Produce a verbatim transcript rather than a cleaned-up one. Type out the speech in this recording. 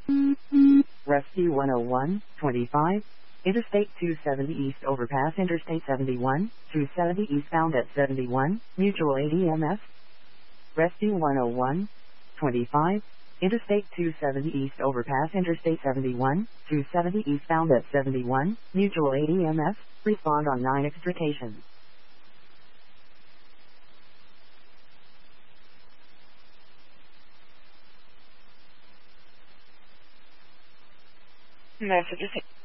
Rescue one oh one, twenty-five. Interstate two seventy East overpass Interstate seventy-one, two seventy eastbound at seventy-one, mutual A D M S. Rescue one oh one, twenty-five. Interstate two seventy East overpass Interstate seventy-one, two seventy eastbound at seventy-one, mutual A D M S. Respond on nine extrications. Messages.